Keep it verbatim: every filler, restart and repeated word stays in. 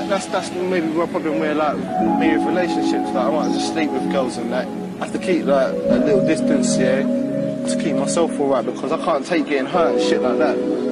that's that's maybe my problem where like me with relationships. Like I might just sleep with girls and that. I have to keep like a little distance, yeah, to keep myself alright because I can't take getting hurt and shit like that.